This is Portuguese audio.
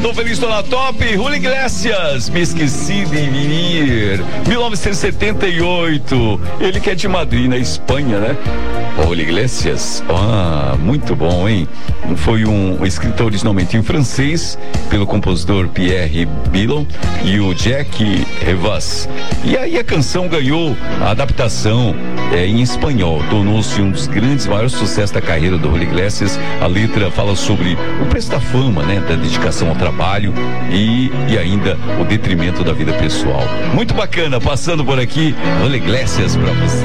Tô feliz, tô na top. Julio Iglesias, me esqueci de vir. 1978. Ele que é de Madrid, na Espanha, né? Julio Iglesias. Muito bom, hein? Foi um escritor originalmente em francês, pelo compositor Pierre Billon e o Jack Rivas. E aí a canção ganhou a adaptação em espanhol. Tornou-se um dos grandes, maiores sucessos da carreira do Julio Iglesias. A letra fala sobre o preço da fama, né? Da dedicação ao trabalho e ainda o detrimento da vida pessoal. Muito bacana, passando por aqui, Julio Iglesias pra você.